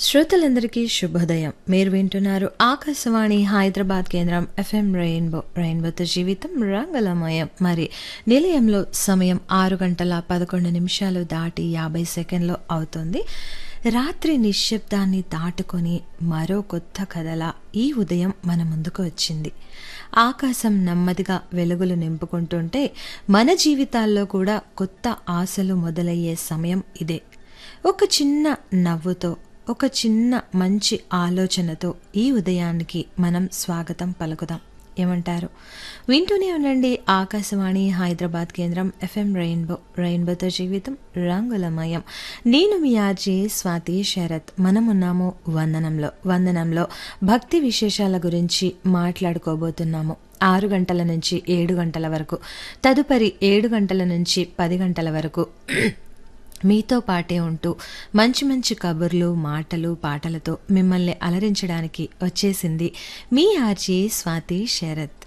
శ్రోతలందరికీ శుభోదయం. మీరు వింటున్నారు ఆకాశవాణి హైదరాబాద్ కేంద్రం ఎఫ్ఎం రెయిన్బోతో జీవితం రంగులమయం. మరి నిలయంలో సమయం 6:11 దాటి 50 సెకండ్లు అవుతుంది. రాత్రి నిశ్శబ్దాన్ని దాటుకొని మరో కొత్త కథలా ఈ ఉదయం మన ముందుకు వచ్చింది. ఆకాశం నెమ్మదిగా వెలుగులు నింపుకుంటుంటే మన జీవితాల్లో కూడా కొత్త ఆశలు మొదలయ్యే సమయం ఇదే. ఒక చిన్న నవ్వుతో, ఒక చిన్న మంచి ఆలోచనతో ఈ ఉదయానికి మనం స్వాగతం పలుకుదాం. ఏమంటారు? వింటూనే ఉండండి ఆకాశవాణి హైదరాబాద్ కేంద్రం ఎఫ్ఎం రెయిన్బోతో జీవితం రంగులమయం. నేను మీ ఆర్జే స్వాతి శరత్. మనమున్నాము వందనంలో భక్తి విశేషాల గురించి మాట్లాడుకోబోతున్నాము. 6 గంటల నుంచి 7 గంటల వరకు, తదుపరి 7 గంటల నుంచి 10 గంటల వరకు మీతో పాటే ఉంటూ మంచి మంచి కబుర్లు, మాటలు, పాటలతో మిమ్మల్ని అలరించడానికి వచ్చేసింది మీ ఆర్జే స్వాతి శరత్.